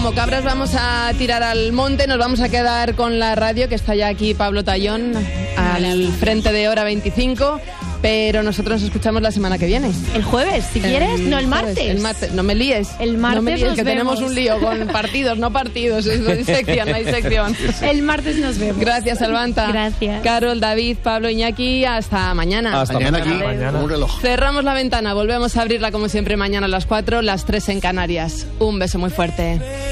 como cabras vamos a tirar al monte, nos vamos a quedar con la radio, que está ya aquí Pablo Tallón, al frente de Hora 25. Pero nosotros nos escuchamos la semana que viene. ¿El jueves, si quieres? No, el martes. El martes. No me líes. El martes no me líes, nos que vemos. tenemos un lío con partidos, no partidos. No hay sección, no hay sección. El martes nos vemos. Gracias, Albanta. Gracias. Carol, David, Pablo, Iñaki, hasta mañana. Hasta mañana aquí, como un reloj. Cerramos la ventana, volvemos a abrirla como siempre mañana a las 4, las 3 en Canarias. Un beso muy fuerte.